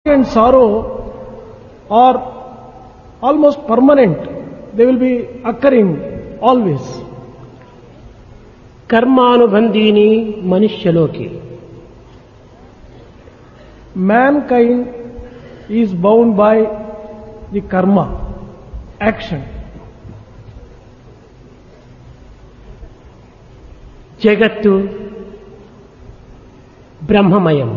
and sorrow are almost permanent. They will be occurring always. కర్మానుబంధీని మనుష్యలోకి Mankind is bound by the karma, action. జగత్తు బ్రహ్మమయం.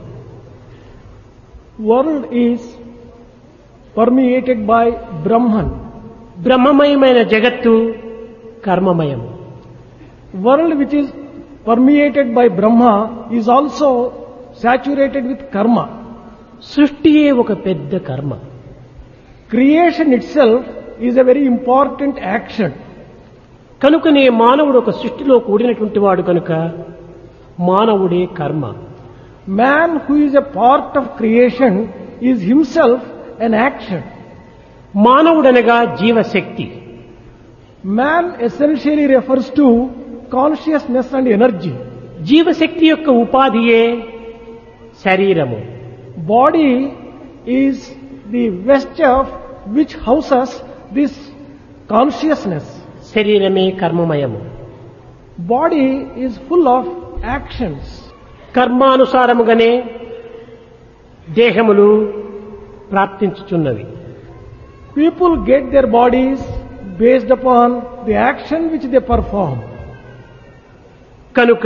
World is permeated by Brahman. బ్రహ్మమయమైన జగత్తు కర్మమయం. World which is permeated by Brahma is also saturated with karma. సృష్టియే ఒక పెద్ద కర్మ. Creation itself is a very important action. కనుకనే మానవుడు ఒక సృష్టిలో కూడినటువంటి వాడు కనుక మానవుడే కర్మ. Man who is a part of creation is himself an action. మానవుడనగా జీవశక్తి. Man essentially refers to consciousness and energy. జీవశక్తి యొక్క ఉపాధియే శరీరము. Body is the vesture which houses this consciousness. శరీరమే కర్మమయము. Body is full of actions. కర్మానుసారముగానే దేహములు ప్రాప్తించుచున్నవి. People get their bodies based upon the action which they perform. కనుక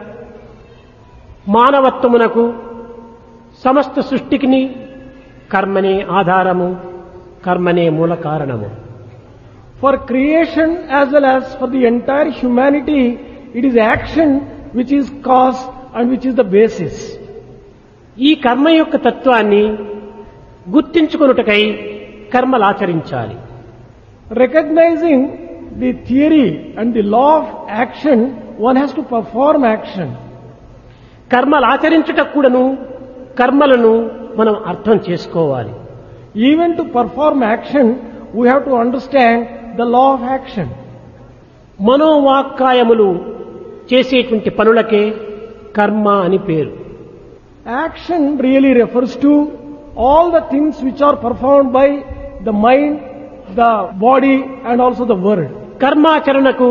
మానవత్వమునకు సమస్త సృష్టికిని కర్మనే ఆధారము, కర్మనే మూల కారణము. For creation as well as for the entire humanity, it is action which is cause and which is the basis. ఈ కర్మ యొక్క తత్వాన్ని గుర్తించుకొనుటకై కర్మలాచరించాలి. Recognizing the theory and the law of action, one has to perform action. కర్మలాచరించుటకు కూడాను కర్మలను మనం అర్థం చేసుకోవాలి. Even to perform action, we have to understand the law of action. మనోవాక్కాయములు చేసేటువంటి పనులకే కర్మ అని పేరు. Action really refers to all the things which are performed by the mind, the body and also the word. కర్మాచరణకు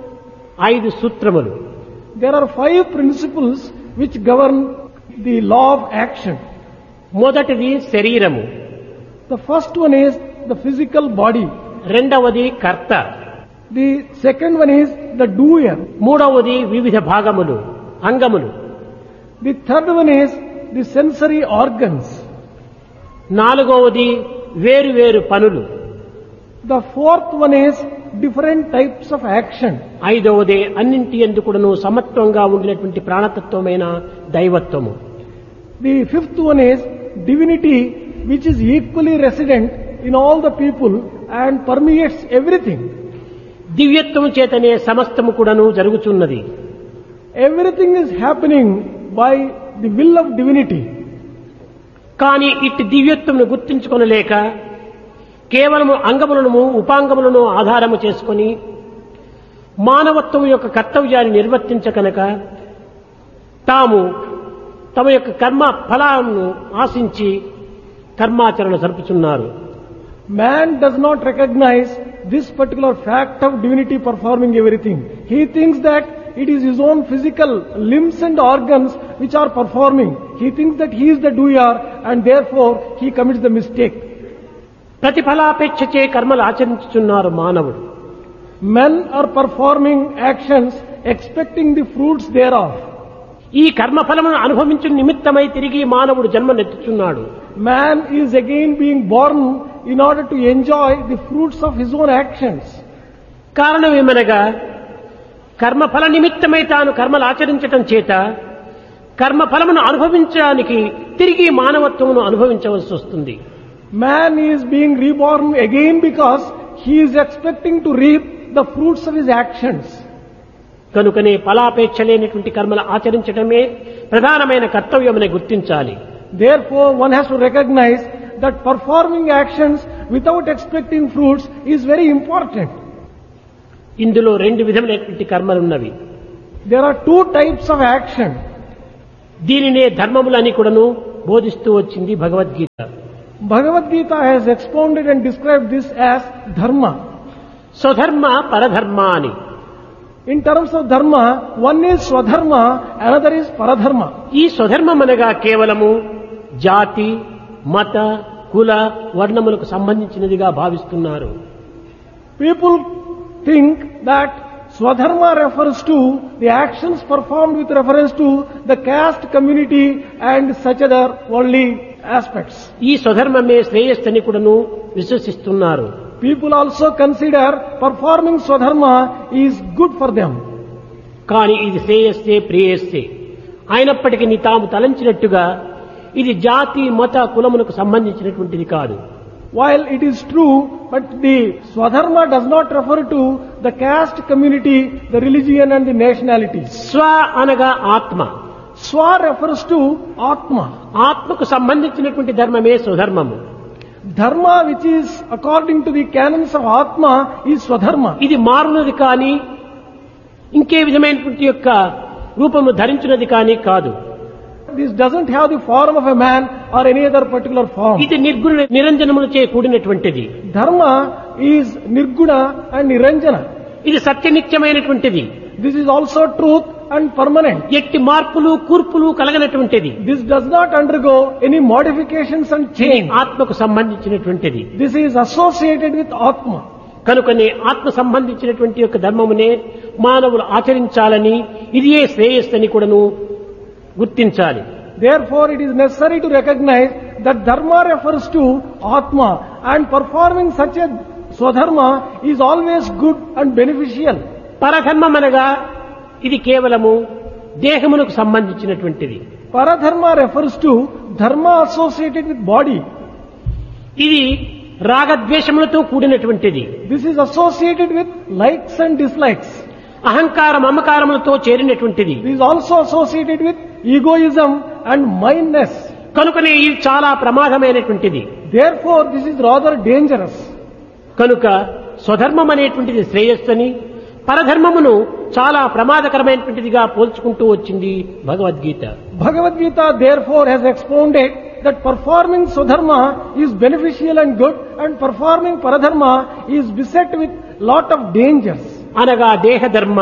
5 సూత్రములు. There are 5 principles which govern the law of action. మొదటిది శరీరము, The first one is the physical body. రెండవది కర్త, The second one is the doer. మూడవది వివిధ భాగములు అంగములు, The third one is the sensory organs. నాలుగవది వేరు వేరు పనులు, The fourth one is different types of action. ఐదవది అన్నింటి యందు కూడాను సమత్వంగా ఉండినటువంటి ప్రాణతత్వమైన దైవత్వము. The fifth one is divinity which is equally resident in all the people and permeates everything. దివ్యత్వము చేతనే సమస్తము కూడాను జరుగుచున్నది. Everything is happening by the will of divinity. కానీ ఇట్టి దివ్యత్వమును గుర్తించుకొనలేక కేవలము అంగములను ఉపాంగములను ఆధారము చేసుకొని మానవత్వం యొక్క కర్తవ్యాన్ని నిర్వర్తించకనక తాము తమ యొక్క కర్మ ఫలాలను ఆశించి కర్మాచరణ జరుపుచున్నారు. Man does not recognize this particular fact of divinity performing everything. He thinks that it is his own physical limbs and organs which are performing. He thinks that he is the doer and therefore he commits the mistake. ప్రతిఫలాపేక్షచే కర్మలు ఆచరించుచున్నారు మానవుడు. Men are performing actions expecting the fruits thereof. ఈ కర్మఫలమును అనుభవించు నిమిత్తమై తిరిగి మానవుడు జన్మనెత్తుచున్నాడు. Man is again being born in order to enjoy the fruits of his own actions. కారణమేమనగా కర్మఫల నిమిత్తమై తాను కర్మలు ఆచరించటం చేత కర్మఫలమును అనుభవించడానికి తిరిగి మానవత్వమును అనుభవించవలసి వస్తుంది. Man is being reborn again because he is expecting to reap the fruits of his actions. కనుకనే ఫలాపేక్ష లేనటువంటి కర్మలు ఆచరించడమే ప్రధానమైన కర్తవ్యమని గుర్తించాలి. Therefore, one has to recognize that performing actions without expecting fruits is very important. ఇందులో 2 విధములైనటువంటి కర్మలున్నవి. There are 2 types of action. దీనినే ధర్మములని కూడాను బోధిస్తూ వచ్చింది Bhagavad Gita. Bhagavad Gita has expounded and described this as dharma. స్వధర్మ పరధర్మ అని. In terms of dharma, one is swadharma, another is paradharma. ఈ స్వధర్మం అనగా కేవలము జాతి, మత, కుల, వర్ణములకు సంబంధించినదిగా భావిస్తున్నారు. People think that swadharma refers to the actions performed with reference to the caste, community and such other worldly aspects. ఈ స్వధర్మమే శ్రేయస్సుని కూడాను విశ్వసిస్తున్నారు. People also consider performing swadharma is good for them. కానీ ఇది శ్రేయస్సే ప్రేయస్సే అయినప్పటికీ తాము తలంచినట్టుగా ఇది జాతి, మత, కులములకు సంబంధించినటువంటిది కాదు. While it is true, but the swadharma does not refer to the caste, community, the religion and the nationalities. స్వ అనగా ఆత్మ. Swa refers to Atma. ఆత్మకు సంబంధించినటువంటి ధర్మమే స్వధర్మము. Dharma which is according to the canons of Atma is Swadharma. ఇది మారునది కానీ ఇంకే విధమైనటువంటి యొక్క రూపము ధరించినది కానీ కాదు. This doesn't have the form of a man or any other particular form. ఇది నిర్గుణ నిరంజనములచే కూడినటువంటిది. Dharma is Nirguna and Niranjana. ఇది సత్యనిత్యమైనటువంటిది. This is also truth and permanent. ఎట్టి మార్పులు కూర్పులు కలగనటువంటిది. This does not undergo any modifications and ఇది change. ఆత్మకు సంబంధించినటువంటిది. This is associated with Atma. కనుకనే ఆత్మ సంబంధించినటువంటి యొక్క ధర్మమునే మానవులు ఆచరించాలని, ఇదియే శ్రేయస్సుని కూడాను గుర్తించాలి. Therefore, it is necessary to recognize that Dharma refers to Atma and performing such a Swadharma is always good and beneficial. పరధర్మం అనగా ఇది కేవలము దేహమునకు సంబంధించినటువంటిది. Paradharma refers to Dharma associated with body. ఇది రాగద్వేషములతో కూడినటువంటిది. This is associated with likes and dislikes. అహంకార మమకారములతో చేరినటువంటిది. This is also associated with egoism and mindness. కనుకనే ఇది చాలా ప్రమాదమైనటువంటిది. Therefore, this is rather dangerous. కనుక స్వధర్మం అనేటువంటిది శ్రేయస్సుని, పరధర్మమును చాలా ప్రమాదకరమైనటువంటిదిగా పోల్చుకుంటూ వచ్చింది Bhagavad Gita. Bhagavad Gita therefore has expounded that performing Swadharma is beneficial and good and performing Paradharma is beset with lot of dangers. అనగా దేహధర్మ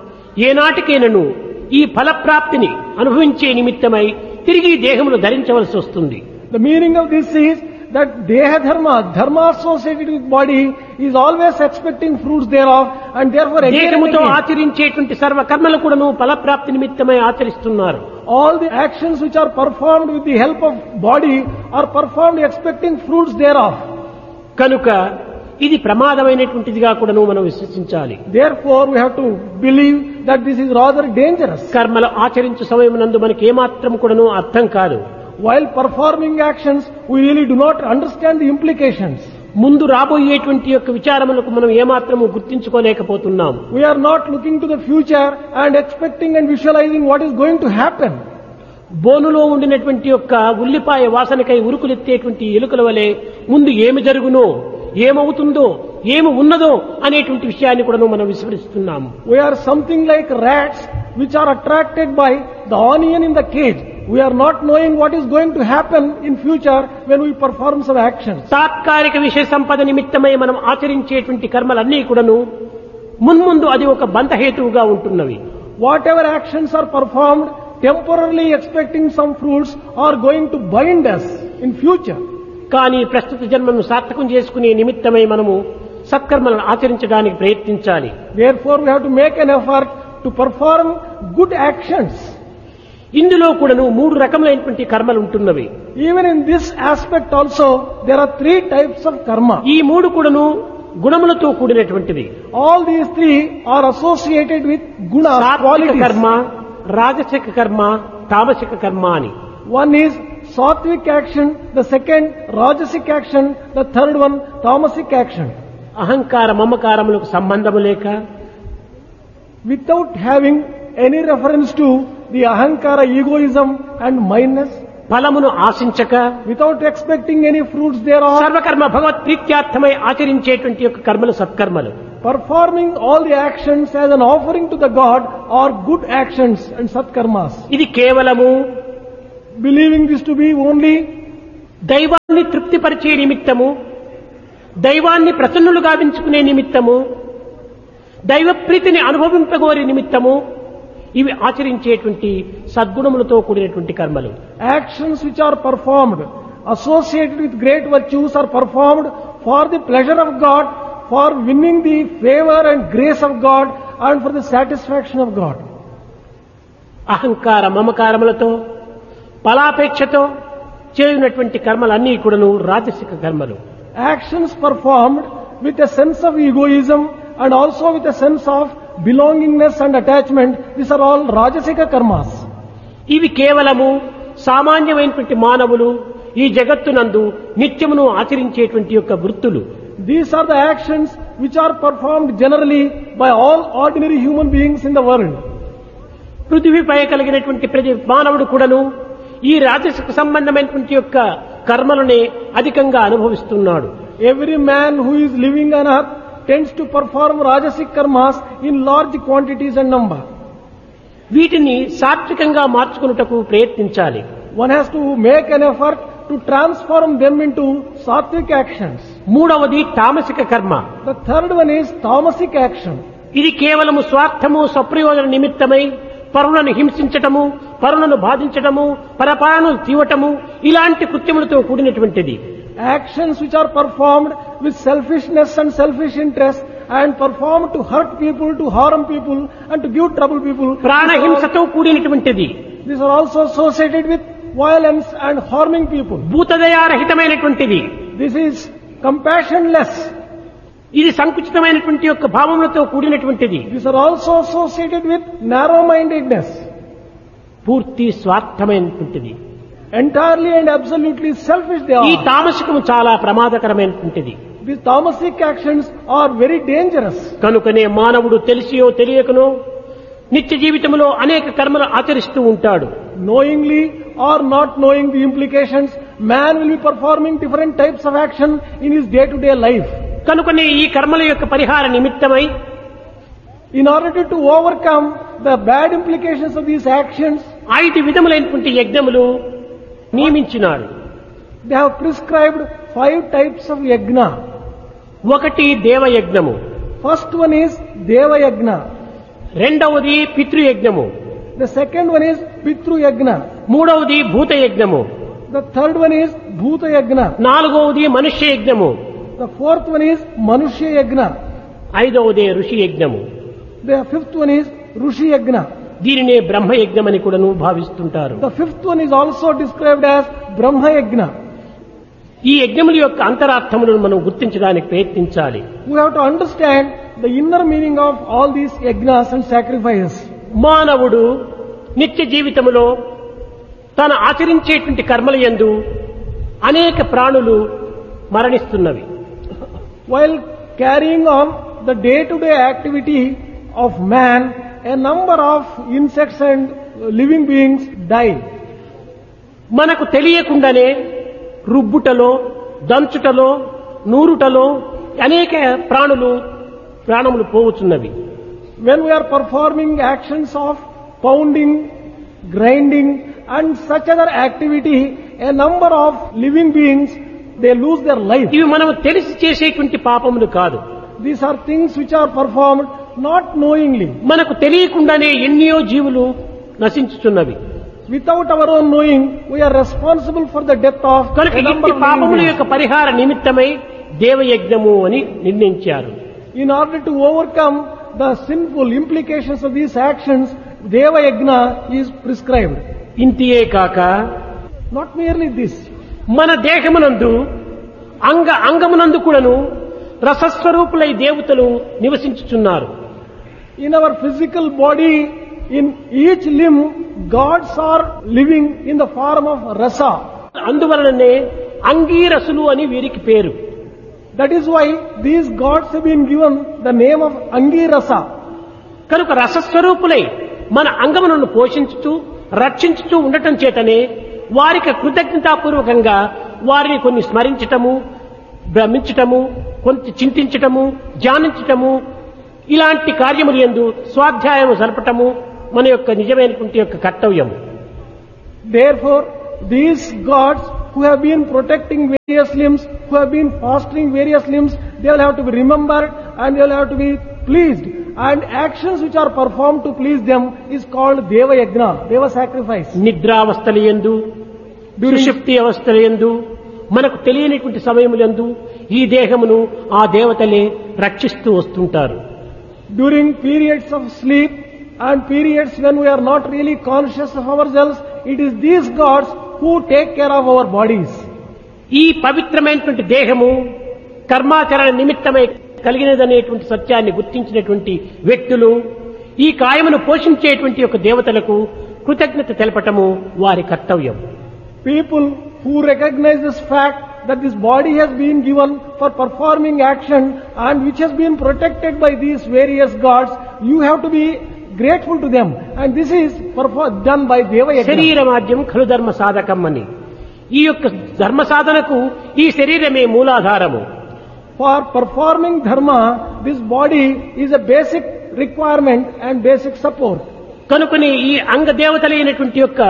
ఏనాటికైనను ఈ ఫలప్రాప్తిని అనుభవించే నిమిత్తమై తిరిగి దేహమును ధరించవలసి వస్తుంది. The meaning of this is that Deha Dharma, Dharma associated with body, is always expecting fruits thereof and therefore again and దేహముతో again, ఆచరించేటువంటి సర్వ కర్మలు కూడాను ఫలప్రాప్తి నిమిత్తమై ఆచరిస్తున్నారు. all the actions which are performed with the help of body are performed expecting fruits thereof. కనుక ఇది ప్రమాదమైనటువంటిదిగా కూడాను మనం విశ్వసించాలి. Therefore, we have to believe that this is rather dangerous. కర్మలు ఆచరించు సమయమునందు మనకి ఏమాత్రం కూడాను అర్థం కాదు. While performing actions, we really do not understand the implications. ముందు రాబోయేటువంటి యొక్క విచారములకు మనం ఏమాత్రము గుర్తించుకోలేకపోతున్నాం. We are not looking to the future and expecting and visualizing what is going to happen. బోనులో ఉండినటువంటి యొక్క ఉల్లిపాయ వాసనకై ఉరుకులెత్తేటువంటి ఎలుకల వలె ముందు ఏమి జరుగునో, ఏమవుతుందో, ఏమి ఉన్నదో అనేటువంటి విషయాన్ని కూడా మనం విస్మరిస్తున్నాము. We are something like rats which are attracted by the onion in the cage. We are not knowing what is going to happen in future when we perform some actions. తాత్కాలిక విషయ సంపద నిమిత్తమై మనం ఆచరించేటువంటి కర్మలన్నీ కూడాను మున్ముందు అది ఒక బంధహేతువుగా ఉంటున్నవి. Whatever actions are performed temporarily expecting some fruits are going to bind us in future. కానీ ప్రస్తుత జన్మను సార్థకం చేసుకునే నిమిత్తమై మనము సత్కర్మలను ఆచరించడానికి ప్రయత్నించాలి. Therefore, we have to make an effort to perform good actions. ఇందులో కూడాను 3 రకములైనటువంటి కర్మలు ఉంటున్నవి. Even in this aspect also, there are 3 types of karma. ఈ 3 కూడాను గుణములతో కూడినటువంటివి. All these 3 are associated with gunas, సాత్విక qualities. కర్మ, రాజసిక కర్మ, తామసిక కర్మ అని. One is sattvic action, the second rajasic action, the third one tamasic action. అహంకార మమకారములకు సంబంధము లేక, Without having any reference to the ahankara, egoism and mindness, ఫలమును ఆశించక, without expecting any fruits thereof, సర్వకర్మ భగవత్ ప్రీత్యార్థమై ఆచరించేటువంటి యొక్క కర్మలు సత్కర్మలు. performing all the actions as an offering to the God are good actions and satkarmas. ఇది కేవలము believing this to be only దైవాన్ని తృప్తిపరిచే నిమిత్తము, దైవాన్ని ప్రసన్నులు గావించుకునే నిమిత్తము, దైవ ప్రీతిని అనుభవింపగోరే నిమిత్తము ఇవి ఆచరించేటువంటి సద్గుణములతో కూడినటువంటి కర్మలు. actions which are performed associated with great virtues are performed for the pleasure of God, for winning the favor and grace of God and for the satisfaction of God. అహంకార మమకారములతో ఫలాపేక్షతో చేయునటువంటి కర్మలన్నీ కూడాను రాజసిక కర్మలు. Actions performed with a sense of egoism and also with a sense of belongingness and attachment, these are all rajasika karmas. ఇవి కేవలము సామాన్యమైనటువంటి మానవులు ఈ జగత్తునందు నిత్యమును ఆచరించేటువంటి యొక్క వృత్తులు. These are the actions which are performed generally by all ordinary human beings in the world. పృథివీపై కలిగినటువంటి ప్రతి మానవుడు కూడాను ఈ రాజసిక సంబంధమైనటువంటి యొక్క కర్మలనే అధికంగా అనుభవిస్తున్నాడు. Every man who is living on earth tends to perform rajasic karmas in large quantities and number. వీటిని సాత్వికంగా మార్చుకున్నటకు ప్రయత్నించాలి. One has to make an effort to transform them into sattvic actions. మూడవది తామసిక కర్మ. The third one is tamasic action. ఇది కేవలము స్వార్థము స్వప్రయోజన నిమిత్తమై పరులను హింసించటము, పరులను బాధించటము, పరపాలను తీవటము ఇలాంటి కృత్యములతో కూడినటువంటిది. Actions which are performed with selfishness and selfish interest and performed to hurt people, to harm people and to give trouble people. ప్రాణహింసతో కూడినటువంటిది. These are also associated with violence and harming people. భూతదయారహితమైనటువంటిది. This is compassionless. ఇది సంకుచితమైనటువంటి యొక్క భావములతో కూడినటువంటిది. These are also associated with narrow-mindedness. పూర్తి స్వార్థమైనటువంటిది. Entirely and absolutely selfish they ఈ are. తామసికము చాలా ప్రమాదకరమైనటువంటిది. These tamasic actions are very dangerous. కనుకనే మానవుడు తెలిసియో తెలియకనో నిత్య జీవితంలో అనేక కర్మలు ఆచరిస్తూ ఉంటాడు. Knowingly or not knowing the implications, man will be performing different types of action in his day-to-day life. కనుకనే ఈ కర్మల యొక్క పరిహార నిమిత్తమై In order to overcome the bad implications of these actions, 5 విధములైనటువంటి యజ్ఞములు నియమించినాడు. they have prescribed 5 types of yajna. ఒకటి దేవయజ్ఞము, First one is Deva Yajna. రెండవది పితృయజ్ఞము, The second one is Pitru Yajna. మూడవది భూతయజ్ఞము, The third one is Bhuta Yajna. నాలుగవది మనుష్య యజ్ఞము, The fourth one is Manushya Yajna. ఐదవది ఋషి యజ్ఞము. The fifth one is Rushi Yajna. దీనినే బ్రహ్మయజ్ఞమని కూడాను భావిస్తుంటారు. The fifth one is also described as Brahma Yajna. ఈ యజ్ఞముల యొక్క అంతరార్థములను మనం గుర్తించడానికి ప్రయత్నించాలి. We have to understand the inner meaning of all these yajnas and sacrifices. మానవుడు నిత్య జీవితములో తాను ఆచరించేటువంటి కర్మల యందు అనేక ప్రాణులు మరణిస్తున్నవి. While carrying on the day-to-day activity of man, a number of insects and living beings die. మనకు తెలియకుండానే రుబ్బుటలో, దంచుటలో, నూరుటలో అనేక ప్రాణములు పోవచ్చున్నవి. When we are performing actions of pounding, grinding and such other activity, a number of living beings, they lose their life. ఇవి మనం తెలిసి చేసేటువంటి పాపములు కాదు. These are things which are performed not knowingly. మనకు తెలియకుండానే ఎన్నో జీవులు నశించుతున్నవి. Without our own knowing, we are responsible for the death of కనుక a number ఇట్టి of పాపముల living యొక్క beings. పరిహార నిమిత్తమై దేవయజ్ఞము అని నిర్ణయించారు. In order to overcome the sinful implications of these actions, Deva Yajna is prescribed. ఇంతియే కాక Not merely this. మన దేహమునందు అంగమునందు కూడాను రసస్వరూపులై దేవతలు నివసించుచున్నారు. In our physical body, in each limb, gods are living in the form of rasa. అందువలననే అంగీరసులు అని వీరికి పేరు. That is why these gods have been given the name of Angirasa. కనుక రసస్వరూపులై మన అంగములను పోషించుతూ రక్షించుతూ ఉండటం చేతనే వారికి కృతజ్ఞతాపూర్వకంగా వారిని కొన్ని స్మరించటము, భ్రమించటము, కొంత చింతించటము, ధ్యానించటము ఇలాంటి కార్యములు యందు స్వాధ్యాయము జరపటము మన యొక్క నిజమైనటువంటి యొక్క కర్తవ్యం. Therefore, these gods who have been protecting various limbs, who have been fostering various limbs, they will have to be remembered and they will have to be pleased. And actions which are performed to please them is called Deva Yajna, Deva sacrifice. నిద్రావస్థలయందు సుషుప్తి అవస్థలయందు మనకు తెలియనిటువంటి సమయములందు ఈ దేహమును ఆ దేవతలే రక్షిస్తూ వస్తుంటారు. During periods of sleep and periods when we are not really conscious of ourselves, it is these gods who take care of our bodies. ఈ పవిత్రమైనటువంటి దేహము కర్మాచరణ నిమిత్తమై కలిగినదనేటువంటి సత్యాన్ని గుర్తించినటువంటి వ్యక్తులు ఈ కాయమును పోషించేటువంటి ఒక దేవతలకు కృతజ్ఞత తెలపటము వారి కర్తవ్యం. People who recognize this fact that this body has been given for performing action and which has been protected by these various gods, you have to be grateful to them, and this is done by Deva Yajna. శరీరమాద్యం ఖలు ధర్మ సాధకం అని ఈ యొక్క ధర్మ సాధనకు ఈ శరీరమే మూలాధారము. For performing dharma, this body is a basic requirement and basic support. కనుకనే ఈ అంగ దేవతలైనటువంటి యొక్క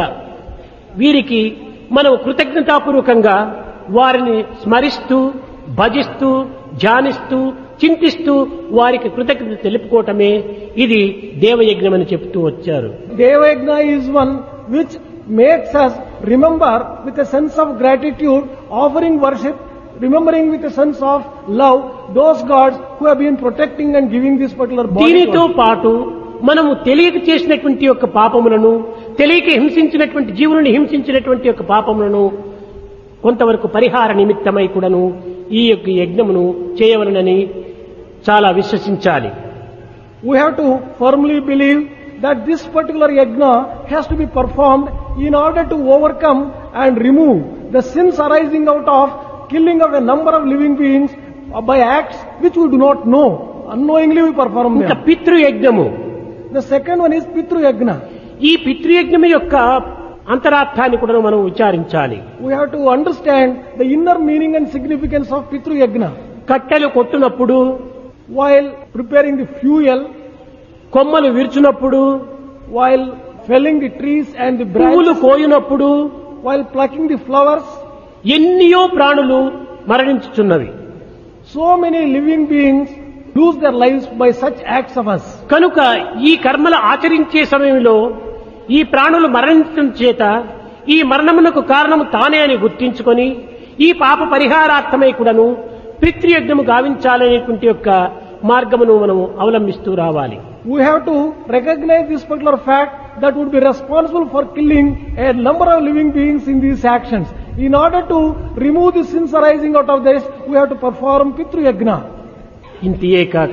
వీరికి మనం కృతజ్ఞతాపూర్వకంగా వారిని స్మరిస్తూ భజిస్తూ ధ్యానిస్తూ చింతిస్తూ వారికి కృతజ్ఞత తెలుపుకోవటమే ఇది దేవయజ్ఞం అని చెప్తూ వచ్చారు. Devayajna is one which makes us remember with a sense of gratitude, offering worship, remembering with a sense of love those gods who have been protecting and giving this particular body. దీనితో పాటు మనము తెలియక చేసినటువంటి యొక్క పాపములను, తెలియక హింసించినటువంటి జీవులను హింసించినటువంటి యొక్క పాపములను కొంతవరకు పరిహార నిమిత్తమై కూడాను ఈ యొక్క యజ్ఞమును చేయవలనని చాలా విశ్వసించాలి. We have to firmly believe that this particular yajna has to be performed in order to overcome and remove the sins arising out of killing of a number of living beings by acts which we do not know. Unknowingly we perform ఇంకా them. పితృయజ్ఞము. The second one is Pitru Yajna. ఈ పితృయజ్ఞము యొక్క అంతరార్థాన్ని కూడా మనం విచారించాలి. We have to understand the inner meaning and significance of Pitru Yajna. కట్టెలు కొట్టునప్పుడు, While preparing the fuel, కొమ్మలు విరుచునప్పుడు, while felling the trees and the పువ్వులు branches, కోయునప్పుడు while plucking the flowers, ఎన్నియో ప్రాణులు మరణించుచున్నవి. so many living beings lose their lives by such acts of us. కనుక ఈ కర్మలు ఆచరించే సమయంలో ఈ ప్రాణులు మరణించడం చేత ఈ మరణమునకు కారణము తానే అని గుర్తించుకొని ఈ పాప పరిహారార్థమై కూడాను పితృయజ్ఞము గావించాలనేటువంటి యొక్క మార్గమును మనము అవలంబిస్తూ రావాలి. We have to recognize this particular fact that would be responsible for killing a number of living beings in these actions. In order to remove the sins arising out of this, we have to perform Pitru Yajna. ఇంతియే కాక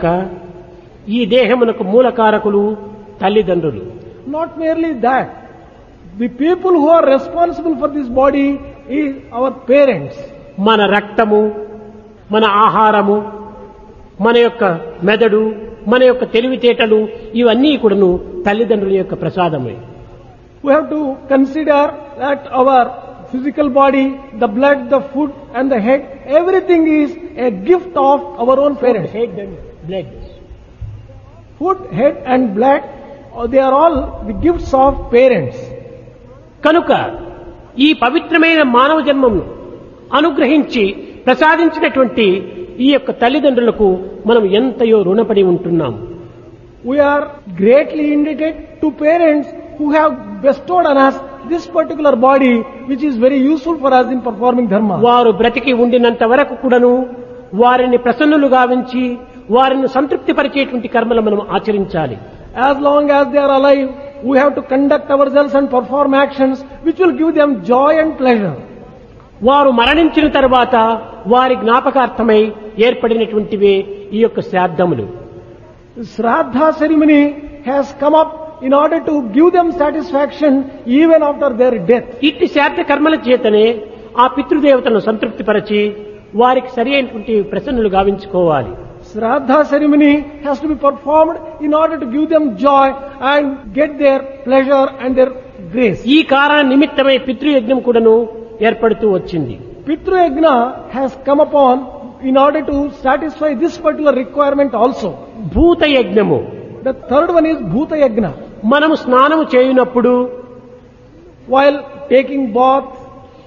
ఈ దేహమునకు మూలకారకులు తల్లిదండ్రులు. Not merely that, the people who are responsible for this body is our parents. మన రక్తము, మన ఆహారము, మన యొక్క మెదడు, మన యొక్క తెలివితేటలు ఇవన్నీ కూడాను తల్లిదండ్రుల యొక్క ప్రసాదమే. We have to consider that our physical body, the blood, the food and the head, everything is a gift of our own parents. Head and blood. Food, head and blood, they are all the gifts of parents. కనుక ఈ పవిత్రమైన మానవ జన్మను అనుగ్రహించి ప్రసాదించినటువంటి ఈ యొక్క తల్లిదండ్రులకు మనం ఎంతయో రుణపడి ఉంటున్నాం. We are greatly indebted to parents who have bestowed on us this particular body which is very useful for us in performing dharma. వారు బ్రతికి ఉండినంత వరకు కూడాను వారిని ప్రసన్నులు గావించి వారిని సంతృప్తిపరిచేటువంటి కర్మలు మనం ఆచరించాలి. As long as they are alive, we have to conduct ourselves and perform actions which will give them joy and pleasure. వారు మరణించిన తర్వాత వారి జ్ఞాపకార్థమై ఏర్పడినటువంటివే ఈ యొక్క శ్రాద్ధములు. Shraddha ceremony has come up in order to give them satisfaction even after their death. ఇట్టి శ్రాద్ధ కర్మల చేతనే ఆ పితృదేవతలను సంతృప్తిపరచి వారికి సరి అయినటువంటి ప్రసన్నులు గావించుకోవాలి. Shraddha ceremony has to be performed in order to give them joy and get their pleasure and their grace. ఈ కారణ నిమిత్తమై పితృయజ్ఞం కూడాను ఏర్పడుతూ వచ్చింది. Pitru Yajna has come upon in order to satisfy this particular requirement also. భూత యజ్ఞము. The third one is Bhuta Yajna. మనము స్నానము చేయునప్పుడు While taking bath,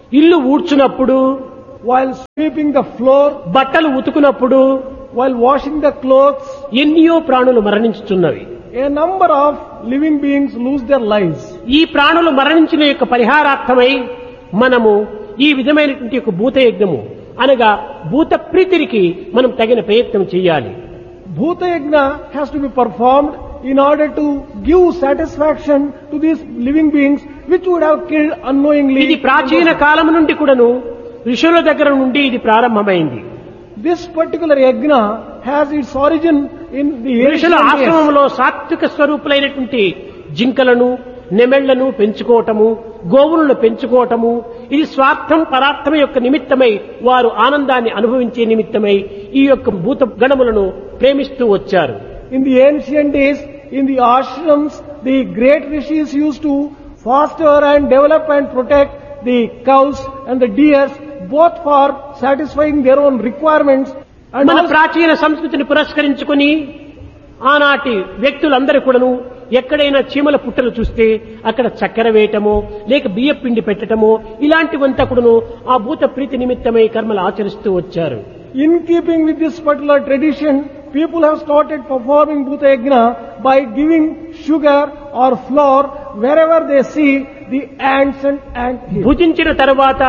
ఇల్లు ఊడ్చునప్పుడు, while sweeping the floor, బట్టలు ఉతుకునప్పుడు while washing the clothes, ఎన్నో ప్రాణులు మరణించుతున్నవి. a number of living beings lose their lives. ఈ ప్రాణులు మరణించిన యొక్క పరిహారార్థమై మనము ఈ విధమైనటువంటి యొక్క భూతయజ్ఞము అనగా భూత ప్రీతికి మనం తగిన ప్రయత్నం చేయాలి. Bhuta Yajna has to be performed in order to give satisfaction to these living beings which would have killed unknowingly. ఇది ప్రాచీన కాలం నుండి కూడాను ఋషుల దగ్గర నుండి ఇది ప్రారంభమైంది. This particular yajna has its origin in the ఋషుల ancient days. ఆశ్రమంలో సాత్విక స్వరూపులైనటువంటి జింకలను, నెమెళ్లను పెంచుకోవటము, గోవులను పెంచుకోవటము, ఇది స్వార్థం పరార్థం యొక్క నిమిత్తమై వారు ఆనందాన్ని అనుభవించే నిమిత్తమై ఈ యొక్క భూత గణములను ప్రేమిస్తూ వచ్చారు. In the ancient days, in the ashrams, the great rishis used to foster and develop and protect the cows and the deers, both for satisfying their own requirements and మన also ప్రాచీన సంస్కృతిని పురస్కరించుకుని ఆనాటి వ్యక్తులందరూ కూడాను ఎక్కడైనా చీమల పుట్టలు చూస్తే అక్కడ చక్కెర వేయటమో లేక బియ్య పిండి పెట్టటమో ఇలాంటివంతా కూడాను ఆ భూత ప్రీతి నిమిత్తమై కర్మలు ఆచరిస్తూ వచ్చారు. in keeping with this particular tradition, people have started performing Bhuta Yajna by giving sugar or flour wherever they see the ants and ant hills. భుజించిన తర్వాత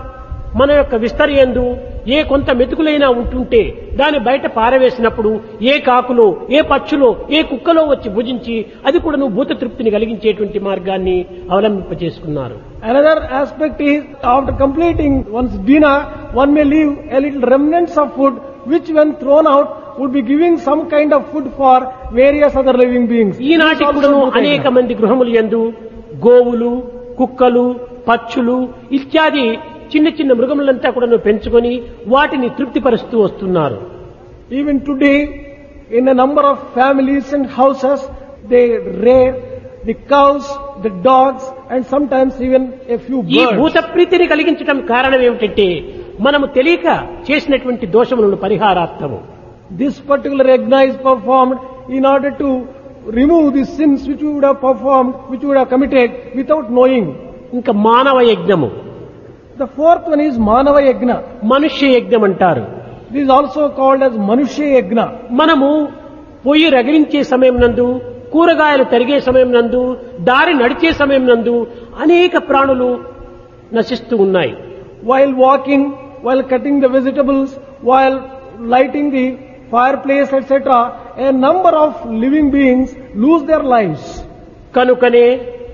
మన యొక్క విస్తరియందు ఏ కొంత మెతుకులైనా ఉంటుంటే దాన్ని బయట పారవేసినప్పుడు ఏ కాకులో, ఏ పక్షులో, ఏ కుక్కలో వచ్చి భుజించి అది కూడా నువ్వు భూత తృప్తిని కలిగించేటువంటి మార్గాన్ని అవలంబింపచేసుకున్నారు. Another aspect is, after completing one's dinner, one may leave a little remnants of food which when thrown out would be giving some kind of food for various other living beings. ఈనాటి This also కూడాను Bhuta Yajna. అనేక మంది గృహములు యందు గోవులు, కుక్కలు, పక్షులు ఇత్యాది చిన్న చిన్న మృగములంతా కూడా పెంచుకొని వాటిని తృప్తిపరుస్తూ వస్తున్నారు. Even today, in a number of families and houses, they rear the cows, the dogs, and sometimes even a few ఈ birds. భూత ప్రీతిని కలిగించడం కారణం ఏమిటంటే మనము తెలియక చేసినటువంటి దోషములను పరిహారార్థము. This particular yajna is performed in order to remove the sins which we would have performed, which we would have committed without knowing. ఇంకా మానవ యజ్ఞము, The fourth one is Manava Yajna. మనుష్య యజ్ఞం అంటారు. This is also called as Manushya Yajna. మనము పొయ్యి రగిలించే సమయం నందు, కూరగాయలు తరిగే సమయం నందు, దారి నడిచే సమయం నందు అనేక ప్రాణులు నశిస్తూ ఉన్నాయి. While walking, while cutting the vegetables, while lighting the fireplace, etc., a number of living beings lose their lives. కనుకనే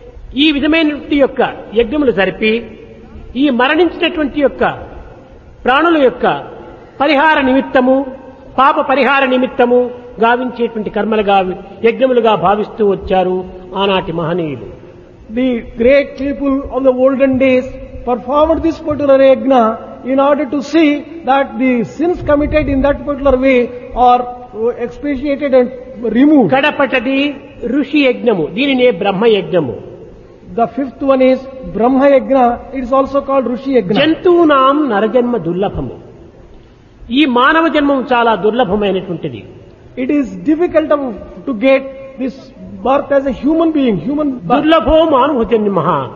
ఈ విధమైనటువంటి యొక్క యజ్ఞములు జరిపి ఈ మరణించినటువంటి యొక్క ప్రాణుల యొక్క పరిహార నిమిత్తము, పాప పరిహార నిమిత్తము గావించేటువంటి కర్మలుగా యజ్ఞములుగా భావిస్తూ వచ్చారు ఆనాటి మహనీయులు. The great people of the olden days performed this particular yajna in order to see that the sins committed in that particular way are expiated and removed. కడపటది ఋషి యజ్ఞము, దీనినే బ్రహ్మ యజ్ఞము. The fifth one is Brahma Yajna. It is also called Rishi Yajna. జంతువునాం నరజన్మ దుర్లభము. ఈ మానవ జన్మం చాలా దుర్లభమైనటువంటిది. It is difficult to get this birth as a human being, human birth. దుర్లభో మానవ జన్మ.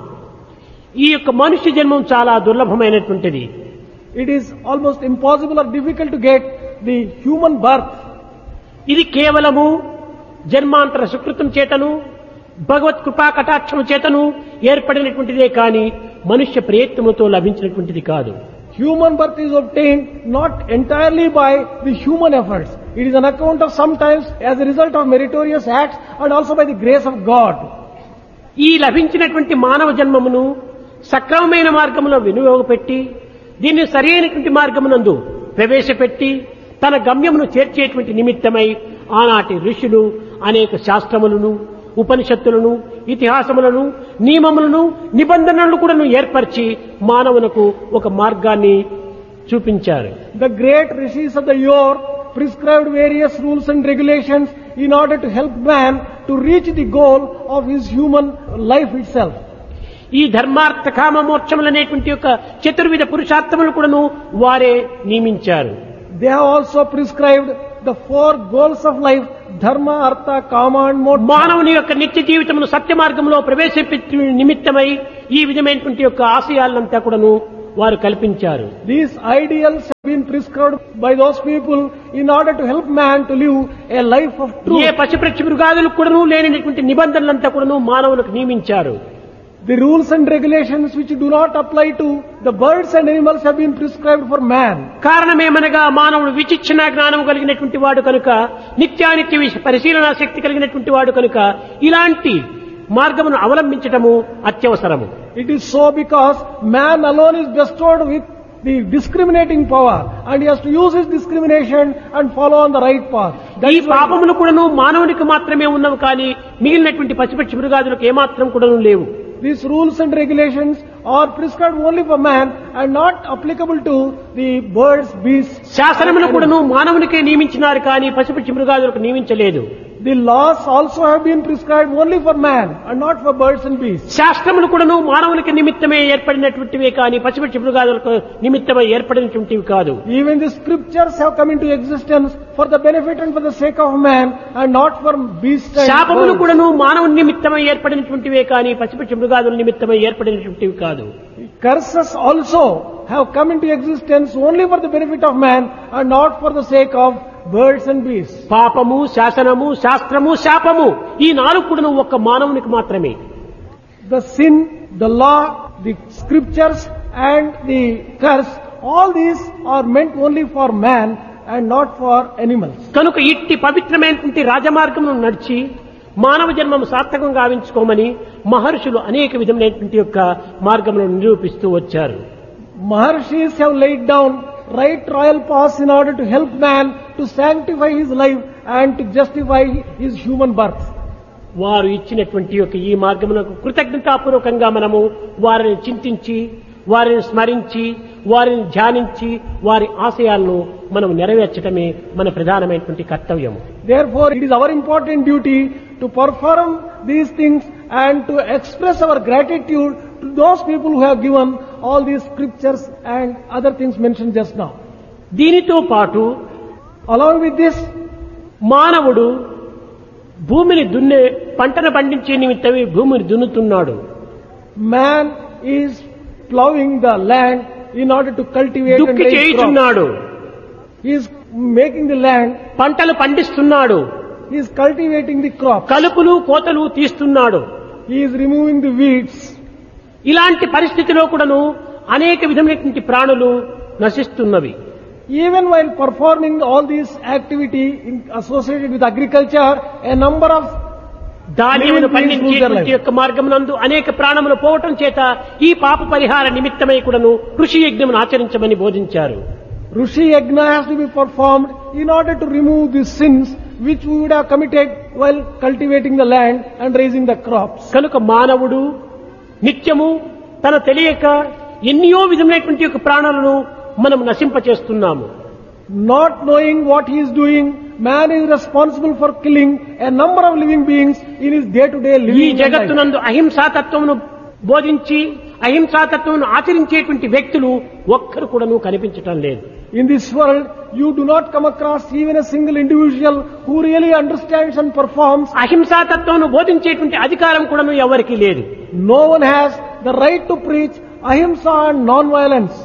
ఈ యొక్క మనుష్య జన్మం చాలా దుర్లభమైనటువంటిది. It is almost impossible or difficult to get the human birth. ఇది కేవలము జన్మాంతర సుకృతం చేతను భగవత్ కృపా కటాక్షము చేతను ఏర్పడినటువంటిదే కాని మనుష్య ప్రయత్నముతో లభించినటువంటిది కాదు. Human birth is obtained not entirely by the human efforts. It is an account of sometimes as a result of meritorious acts and also by the grace of God. ఈ లభించినటువంటి మానవ జన్మమును సక్రమమైన మార్గములో వినియోగపెట్టి దీన్ని సరైనటువంటి మార్గమునందు ప్రవేశపెట్టి తన గమ్యమును చేర్చేటువంటి నిమిత్తమై ఆనాటి ఋషులు అనేక శాస్త్రములను, ఉపనిషత్తులను, ఇతిహాసములను, నియమములను, నిబంధనలను కూడా ఏర్పరిచి మానవునకు ఒక మార్గాన్ని చూపించారు. The great rishis of the yore prescribed various rules and regulations in order to help man to reach the goal of his human life itself. ఈ ధర్మార్థ కామ మోక్షములనేటువంటి యొక్క చతుర్విధ పురుషార్థములు కూడాను వారే నియమించారు. They have also prescribed the four goals of life: dharma, artha, kama and moksha. మానవుని యొక్క నిత్య జీవితమును సత్య మార్గంలో ప్రవేశపెట్టే నిమిత్తమై ఈ విధమైనటువంటి యొక్క ఆశయాలంతా కూడాను వారు కల్పించారు. These ideals have been prescribed by those people in order to help man to live a life of A truth. పశుపక్షి మృగాదులకు కూడాను లేనటువంటి నిబంధనలంతా కూడాను మానవులకు నియమించారు. The rules and regulations which do not apply to the birds and animals have been prescribed for man. కారణమేమనగా మానవుడు విచక్షణ జ్ఞానం కలిగినటువంటి వాడు కనుక, నిత్యానిత్య పరిశీలనా శక్తి కలిగినటువంటి వాడు కనుక ఇలాంటి మార్గమును అవలంబించటము అత్యవసరము. It is so because man alone is bestowed with the discriminating power and he has to use his discrimination and follow on the right path. ఈ పాపములు కూడాను మానవునికి మాత్రమే ఉన్నవి కానీ మిగిలినటువంటి పశుపక్షి మృగాదులకు ఏమాత్రం కూడాను లేవు. These rules and regulations are prescribed only for man and not applicable to the birds, beasts. శాసనములు కూడాను మానవునికే నియమించినారు కానీ పశుపక్షి మృగాదులకు నియమించలేదు. The laws also have been prescribed only for man and not for birds and beasts. శాస్త్రములు కూడాను మానవునికి నిమిత్తమే ఏర్పడినటువంటివే కానీ పశుపక్షి మృగాదులకు నిమిత్తమై ఏర్పడినటువంటివి కాదు. Even the scriptures have come into existence for the benefit and for the sake of man and not for beasts and శాపములు birds. కూడాను మానవుని నిమిత్తమై ఏర్పడినటువంటివే కానీ పశుపక్షి మృగాదుల నిమిత్తమై ఏర్పడినటువంటివి కాదు. Curses also have come into existence only for the benefit of man and not for the sake of birds and beasts. పాపము, శాసనము, శాస్త్రము, శాపము ఈ నాలుగు కూడాను ఒక్క మానవునికి మాత్రమే. The sin, the law, the scriptures and the curse, all these are meant only for man and not for animals. కనుక ఇట్టి పవిత్రమైనటువంటి రాజమార్గమును నడిచి మానవ జన్మము సార్థకంగా గావించుకోమని మహర్షులు అనేక విధమైనటువంటి యొక్క మార్గములను నిరూపిస్తూ వచ్చారు. Maharshis have laid down right royal paths in order to help man to sanctify his life and to justify his human birth. వారు ఇచ్చినటువంటి యొక్క ఈ మార్గములకు కృతజ్ఞతాపూర్వకంగా మనము వారిని చింతించి, వారిని స్మరించి, వారిని ధ్యానించి, వారి ఆశయాలను మనం నెరవేర్చడమే మన ప్రధానమైనటువంటి కర్తవ్యం. Therefore, it is our important duty to perform these things and to express our gratitude to those people who have given all these scriptures and other things mentioned just now. దీనితో పాటు Along with this, మానవుడు భూమిని దున్నే పంటను పండించే నిమిత్తమే భూమిని దున్నుతున్నాడు. man is plowing the land in order to cultivate and దుక్కి raise crops. చేయుచున్నాడు, He is making the land, పంటలు పండిస్తున్నాడు, he is cultivating the crops, కలుపులు కోతలు తీస్తున్నాడు. he is removing the weeds. ఇలాంటి పరిస్థితిలో కూడాను అనేక విధమైనటువంటి ప్రాణులు నశిస్తున్నవి. Even while performing all these activity associated with agriculture, a number of ధాన్యమును పండించేటువంటి యొక్క మార్గమునందు అనేక ప్రాణములు పోవటం చేత ఈ పాప పరిహార నిమిత్తమై కూడాను కృషి యజ్ఞమును ఆచరించమని బోధించారు. Rishi Yajna has to be performed in order to remove the sins which we would have committed while cultivating the land and raising the crops. కనుక మానవుడు నిత్యము తన తెలియక ఎన్నో విధమైనటువంటి యొక్క ప్రాణాలను మనం నశింపచేస్తున్నాము. Not knowing what he is doing, man is responsible for killing a number of living beings in his day-to-day ఈ living life. జగత్తునందు అహింసాతత్వమును బోధించి అహింసాతత్వమును ఆచరించేటువంటి వ్యక్తులు ఒక్కరు కూడాను కనిపించటం లేదు. In this world, you do not come across even a single individual who really understands and performs. అహింసాతత్వమును బోధించేటువంటి అధికారం కూడాను ఎవరికీ లేదు. No one has the right to preach ahimsa and non-violence.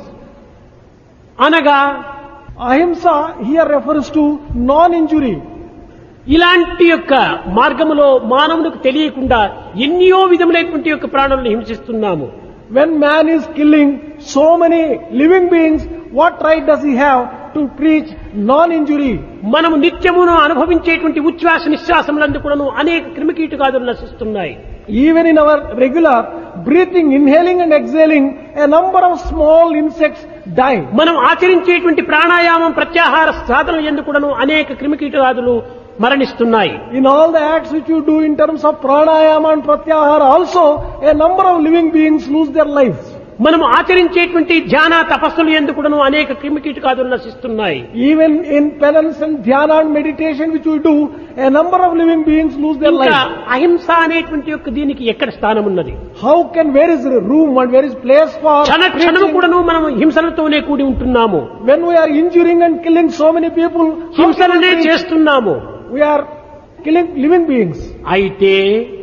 అనగా Ahimsa here refers to non-injury. ఇలాంటి యొక్క మార్గములో మానవునికి తెలియకుండా ఎన్నో విధములైనటువంటి యొక్క ప్రాణులను హింసిస్తున్నాము. When man is killing so many living beings, what right does he have to preach non-injury? మనము నిత్యమును అనుభవించేటువంటి ఉచ్ఛ్వాస నిశ్వాసములందు కూడాను అనేక క్రిమికీటకాదులు నశిస్తున్నాయి. Even in our regular breathing, inhaling and exhaling, a number of small insects die. మనం ఆచరించేటువంటి ప్రాణాయామం ప్రత్యాహార సాధనల యందు కూడాను అనేక క్రిమికీటకాదులు మరణిస్తున్నాయి. In all the acts which you do in terms of pranayama and pratyahara also, a number of living beings lose their lives. మనం ఆచరించేటువంటి ధ్యాన తపస్సులు యందు కూడాను అనేక క్రిమికీటకాదులు నశిస్తున్నాయి. Even in penance and dhyana and meditation which we do, a number of living beings lose their ఇంకా lives. అహింస అనేటువంటి యొక్క దీనికి ఎక్కడ స్థానం ఉన్నది? Where is room and where is place for క్షణము preaching? కూడాను మనం హింసలతోనే కూడి ఉంటున్నాము, When we are injuring and killing so many people, how can we హింసలనే preach? చేస్తున్నాము. We are killing living beings. అయితే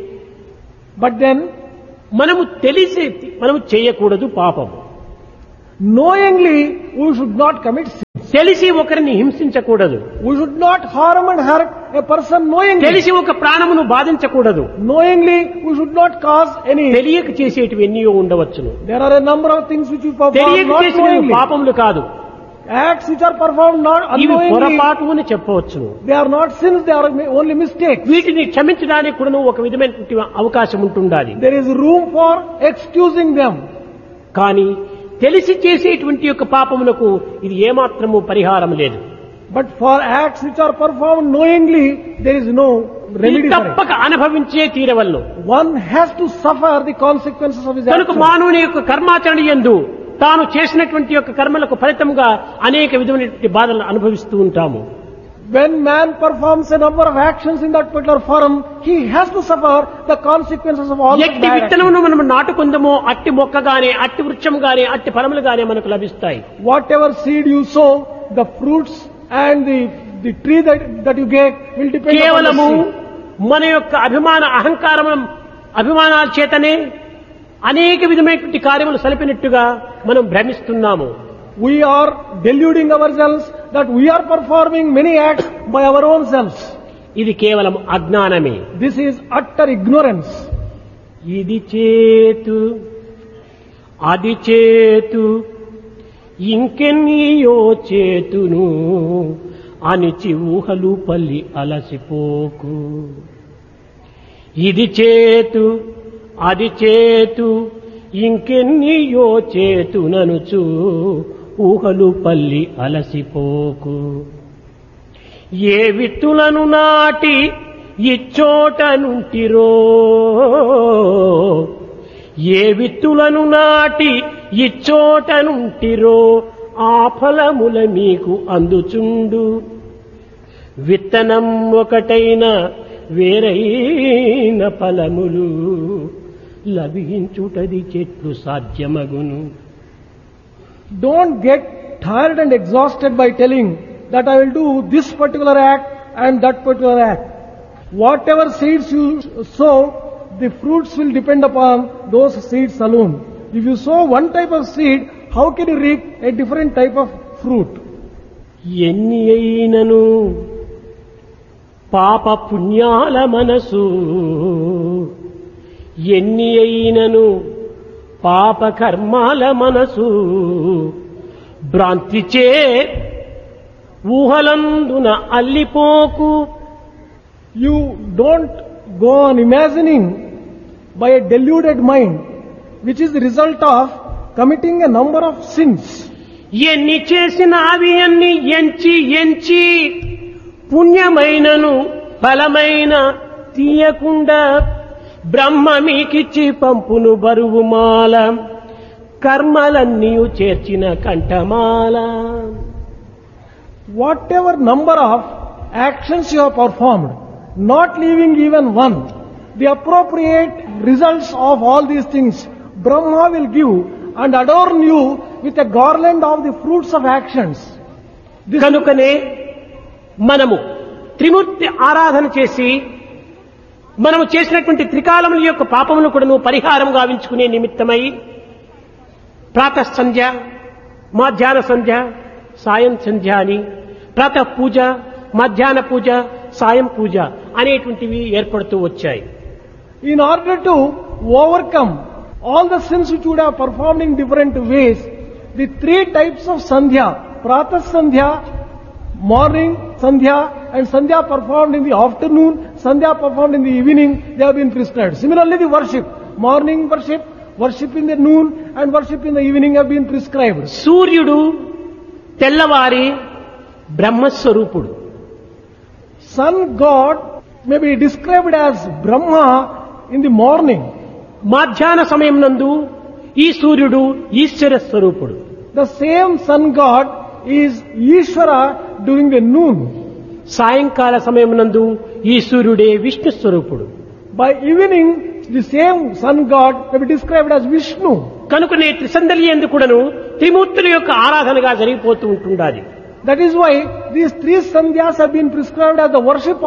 But then, మనము తెలిసి మనము చేయకూడదు పాపము. Knowingly, we should not commit sin. తెలిసి ఒకరిని హింసించకూడదు. We should not harm and hurt a person knowingly. తెలిసి ఒక ప్రాణమును బాధించకూడదు. Knowingly, we should not cause any. తెలియక చేసేటివి ఎన్నో ఉండవచ్చును. There are a number of things which we perform తెలియక not చేసేవి knowingly. పాపములు కాదు. Acts which are performed not ఇవి unknowingly. పొరపాటు అని చెప్పవచ్చును. They are not sins, they are only mistakes. వీటిని క్షమించడానికి కూడా ఒక విధమైనటువంటి అవకాశం ఉంటుండాలి. There is room for excusing them. కానీ తెలిసి చేసేటువంటి యొక్క పాపములకు ఇది ఏమాత్రము పరిహారం లేదు. But for acts which are performed knowingly, there is no remedy for it. తప్పక అనుభవించే తీరవల్లు. One has to suffer the consequences of his కనుక actions. మానవుని యొక్క కర్మాచరణ యందు తాను చేసినటువంటి యొక్క కర్మలకు ఫలితంగా అనేక విధమైనటువంటి బాధలను అనుభవిస్తూ ఉంటాము. When man performs a number of actions in that particular form, he has to suffer the consequences of all the ఎట్టి bad actions. విత్తనమును మనం నాటుకుందమో అట్టి మొక్కగానే అట్టి వృక్షంగానే అట్టి ఫలములుగానే మనకు లభిస్తాయి. Whatever seed you sow, the fruits and the tree that you get will depend upon the కేవలము seed. మన యొక్క అభిమానాల చేతనే అనేక విధమైనటువంటి కార్యములు సలిపినట్టుగా మనం భ్రమిస్తున్నాము. We are deluding ourselves that we are performing many acts by our own selves. ఇది కేవలం అజ్ఞానమే. This is utter ignorance. ఇది చేతు అది చేతు ఇంకెన్నియో చేతును అనిచి ఊహలు పల్లి అలసిపోకు. ఇది చేతు అది చేతు ఇంకెన్నియో చేతుననుచు ఊహలు పల్లి అలసిపోకు. ఏ విత్తులను నాటి ఇచ్చోట నుంటిరో ఏ విత్తులను నాటి ఇచ్చోట నుంటిరో ఆ ఫలముల మీకు అందుచుండు. విత్తనం ఒకటైన వేరైన ఫలములు లభించుటది చెట్లు సాధ్యమగును. Don't get tired and exhausted by telling that I will do this particular act and that particular act. Whatever seeds you sow, the fruits will depend upon those seeds alone. If you sow one type of seed, how can you reap a different type of fruit? ఎన్ని అయినను పాప పుణ్యాల మనసు ఎన్ని అయినను పాప కర్మాల మనసు భ్రాంతిచే ఊహలందున అల్లిపోకు. You don't go on imagining by a deluded mind, which is the result of committing a number of sins. ఎన్ని చేసిన అవి అన్ని ఎంచి ఎంచి పుణ్యమైనను ఫలమైన తీయకుండా బ్రహ్మ మీకిచ్చి పంపును బరువుమాల కర్మలన్నీ చేర్చిన కంఠమాల. Whatever number of actions you have performed, not leaving even one, the appropriate results of all these things, Brahma will give and adorn you with a garland of the fruits of actions. కనుకనే మనము త్రిమూర్తి ఆరాధన చేసి మనము చేసినటువంటి త్రికాలముల యొక్క పాపమును కూడా పరిహారం గావించుకునే నిమిత్తమై ప్రాతః సంధ్య, మధ్యాహ్న సంధ్య, సాయం సంధ్య అని ప్రాతః పూజ, మధ్యాహ్న పూజ, సాయం పూజ అనేటువంటివి ఏర్పడుతూ వచ్చాయి. In order to overcome all the sins which you would have performed in different ways, the three types of sandhya, pratah sandhya, morning sandhya and sandhya performed in the afternoon, sandhya performed in the evening, they have been prescribed. Similarly, the worship, morning worship, worship in the noon and worship in the evening have been prescribed. సూర్యుడు తెల్లవారి బ్రహ్మస్వరూపుడు. Sun God may be described as Brahma in the morning. మధ్యాహ్న సమయం నందు ఈ సూర్యుడు ఈశ్వర స్వరూపుడు. The same sun God is Ishvara during the noon. సాయంకాల సమయం నందు ఈ సూర్యుడే విష్ణు స్వరూపుడు. By evening, the same sun God may be described as Vishnu. కనుకనే త్రిసందలి యందు కూడాను త్రిమూర్తుల యొక్క ఆరాధనగా జరిగిపోతూ ఉంటుండాలి. That is why these three sandhyas have been prescribed as the worship of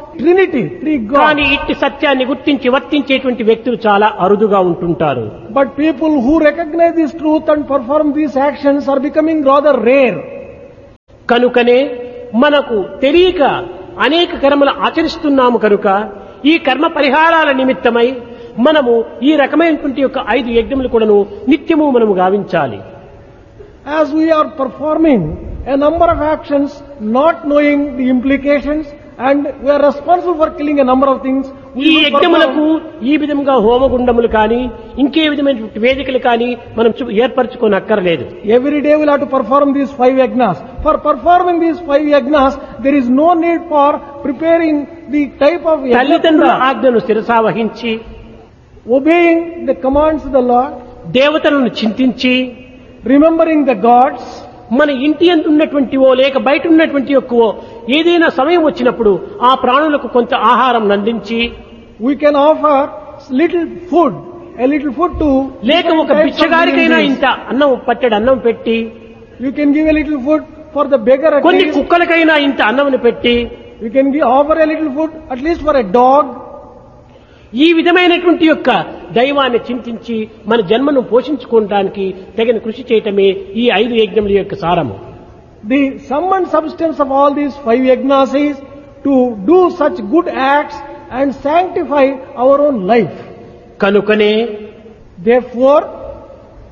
Trinity, three కానీ gods. ఇట్టి సత్యాన్ని గుర్తించి వర్తించేటువంటి వ్యక్తులు చాలా అరుదుగా ఉంటుంటారు. But people who recognize this truth and perform these actions are becoming rather rare. కనుకనే మనకు తెలియక అనేక కర్మలు ఆచరిస్తున్నాము కనుక ఈ కర్మ పరిహారాల నిమిత్తమై మనము ఈ రకమైనటువంటి యొక్క 5 యజ్ఞములు కూడాను నిత్యము మనము గావించాలి. As we are performing a number of actions, not knowing the implications, and we are responsible for killing a number of things, we ఈ will యజ్ఞములకు perform. ఈ విధంగా హోమగుండములు కానీ ఇంకే విధమైనటువంటి వేదికలు కానీ మనం ఏర్పరచుకోనక్కర్లేదు. Every day we'll have to perform these 5 yagnas. For performing these 5 yagnas, there is no need for preparing the type of తల్లిదండ్రుల yagna. ఆజ్ఞను శిరసా వహించి Obeying the commands of the Lord, దేవతలను చింతించి remembering the gods, మన ఇంటి యందు ఉన్నటువంటివో లేక బయట ఉన్నటువంటి యొక్కవో ఏదైనా సమయం వచ్చినప్పుడు ఆ ప్రాణులకు కొంత ఆహారం అందించి we can offer little food, a little food to లేక ఒక different types of బిచ్చగాడికైనా living ఇంత అన్నం పట్టెడు అన్నం పెట్టి beings. You can give a little food for the beggar at కొన్ని least. కుక్కలకైనా ఇంత అన్నం పెట్టి You can offer a little food at least for a dog. ఈ విధమైనటువంటి యొక్క దైవాన్ని చింతించి మన జన్మను పోషించుకోవడానికి తగిన కృషి చేయటమే ఈ 5 యజ్ఞముల యొక్క సారము. The sum and substance of all these 5 yagnas is to do such good acts and sanctify our own life. కనుకనే Therefore,